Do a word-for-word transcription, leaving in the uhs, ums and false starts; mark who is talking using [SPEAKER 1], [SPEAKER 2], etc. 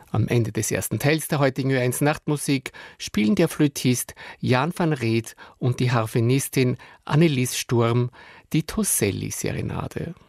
[SPEAKER 1] Am Ende des ersten Teils der heutigen Ö eins Nachtmusik spielen der Flötist Jan van Reet und die Harfenistin Annelies Sturm die Toselli-Serenade.